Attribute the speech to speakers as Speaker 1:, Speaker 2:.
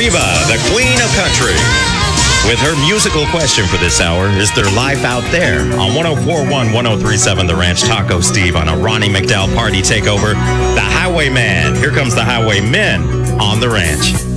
Speaker 1: Reba, the queen of country. With her musical question for this hour, is there life out there? On 104.1, 103.7 The Ranch, Taco Steve on a Ronnie McDowell party takeover. The Highwayman. Here comes the Highwaymen on The Ranch.